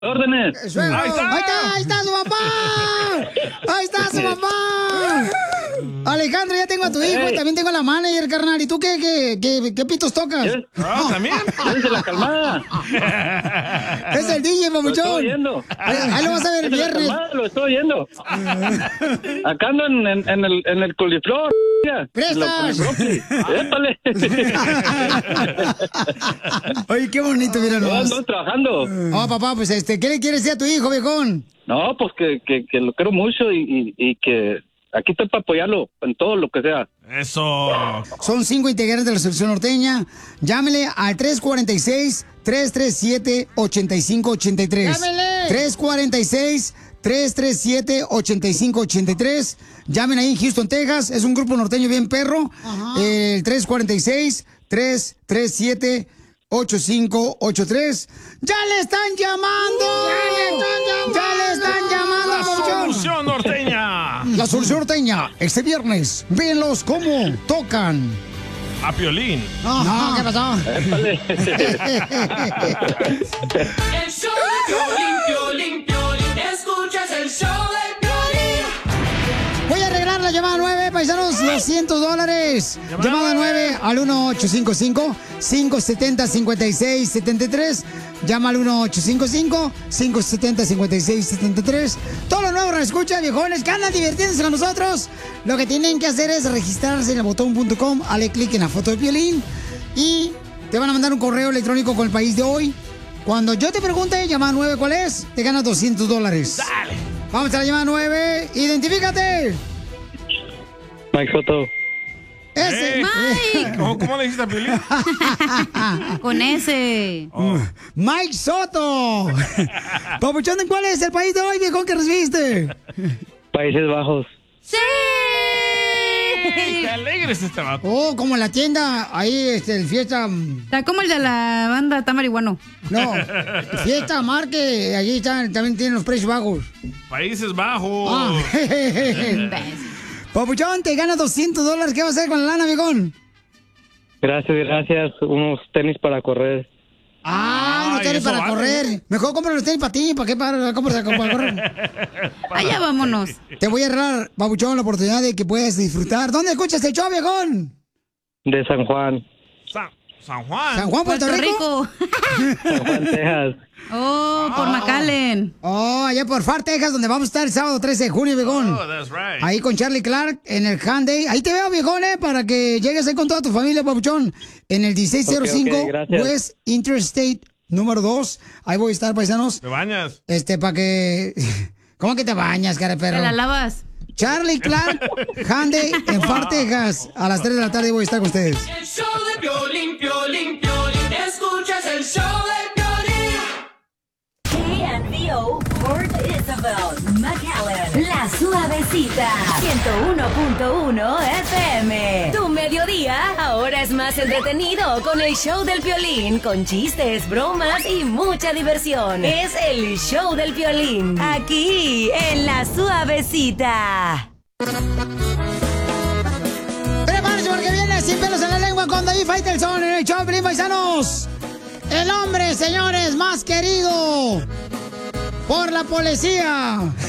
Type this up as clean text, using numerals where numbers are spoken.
órdenes. Ahí está su papá. Ahí está su papá. Alejandro, ya tengo a tu hijo y también tengo a la manager, carnal. ¿Y tú qué pitos tocas? ¿También? Es la calmada. Es el DJ, papuchón. Lo estoy oyendo. Ahí lo vas a ver el viernes. Lo estoy oyendo. Acá ando en el coliflor. ¡Prestas! ¡Épale! Oye, qué bonito, mira nomás. Ando trabajando. Oh, papá, pues ¿qué le quieres decir a tu hijo, viejón? No, pues que lo quiero mucho y que aquí estoy para apoyarlo en todo lo que sea. Eso. Son 5 integrantes de la selección norteña. Llámele al 346-337-8583. ¡Llámele! 346-337-8583. Llamen ahí en Houston, Texas. Es un grupo norteño bien perro. El 346-337-8583. ¡Ya le están llamando! ¡Ya le están llamando! La solución norteña. La solución norteña. Este viernes, véanlos cómo tocan. A Piolín. No, ¿qué pasó? El show de Piolín, escuchas el show de Piolín. Voy a arreglar la llamada 9, paisanos, $200. Llamada 9 al 1855-570-5673. Llama al 1855-570-5673. Todos los nuevos escucha, viejones, que andan divirtiéndose con nosotros. Lo que tienen que hacer es registrarse en el botón.com, dale clic en la foto de Piolín y te van a mandar un correo electrónico con el país de hoy. Cuando yo te pregunte, llamada 9, ¿cuál es? Te ganas $200. Dale. Vamos a la llamada 9. ¡Identifícate! Mike Soto. ¡Ese! ¡Mike! ¿Cómo le dijiste a Piolín? Con ese. ¡Mike Soto! Papuchón, ¿cuál es el país de hoy, viejón, que recibiste? Países Bajos. ¡Sí! ¡Qué alegre es este vato! Oh, como en la tienda, ahí, el fiesta... Está como el de la banda, está marihuano. No, fiesta Marque, allí están, también tienen los precios bajos. Países Bajos. Ah. Papuchón, te gana $200. ¿Qué vas a hacer con la lana, viejón? Gracias. Unos tenis para correr. No tenis para correr. Mejor compra los tenis para ti. ¿Para qué compras para correr? Allá vámonos. Te voy a dar, Papuchón, la oportunidad de que puedas disfrutar. ¿Dónde escuchas el show, viejón? De San Juan. San Juan. ¿San Juan, Puerto Rico? San Juan, Texas. Oh, por McAllen. Oh, allá por Far, Texas, donde vamos a estar el sábado 13 de junio, viejón. Oh, that's right. Ahí con Charlie Clark en el Hyundai. Ahí te veo, viejón, para que llegues ahí con toda tu familia, Papuchón. En el 1605 Ok, gracias. West Interstate número 2. Ahí voy a estar, paisanos. ¿Te bañas? Para que... ¿Cómo que te bañas, cara de perro? Te la lavas. Charlie Clark, Hyundai en Far, Texas. A las 3 de la tarde voy a estar con ustedes. El show de Piolín, escuchas el show de Piolín. KNVO, Port Isabel, McAllen, La Suavecita, 101.1 FM. Tu mediodía ahora es más entretenido con el show del Piolín, con chistes, bromas y mucha diversión. Es el show del Piolín, aquí en La Suavecita. Prepárense porque viene Sin Pelos en la Lengua con David Faitelson en el show de Piolín, paisanos. El hombre, señores, más querido por la policía.